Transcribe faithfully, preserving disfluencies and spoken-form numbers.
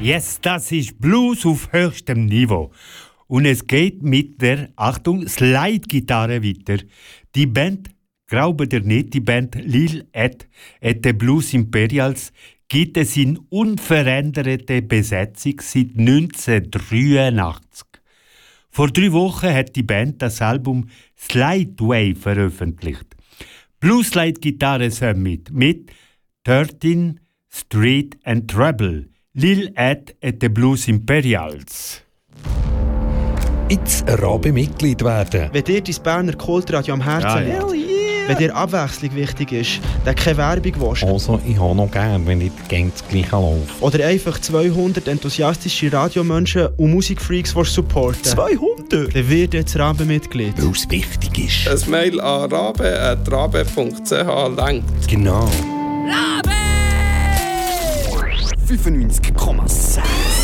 Yes, das ist Blues auf höchstem Niveau. Und es geht mit der, Achtung, Slide-Gitarre weiter. Die Band, glaubt ihr nicht, die Band Lil Ed et the Blues Imperials gibt es in unveränderter Besetzung seit neunzehnhundertdreiundachtzig. Vor drei Wochen hat die Band das Album Slideway veröffentlicht. Blues Slide-Gitarre Summit mit thirteen Street and Treble. Lil Ed et the Blues Imperials. Jetzt Rabe-Mitglied werden. Wenn dir dein Berner Kultradio am Herzen Ja, ja. liegt, yeah. Wenn dir Abwechslung wichtig ist, dann keine Werbung willst. Also, ich habe noch gern, wenn nicht das Gleiche läuft. Oder einfach zweihundert enthusiastische Radiomenschen und Musikfreaks supporten. zweihundert? Dann wird jetzt Rabe-Mitglied. Weil es wichtig ist. Ein Mail an rabe at rabe punkt c h lenkt. Genau. Rabe! fünfundneunzig Komma sechs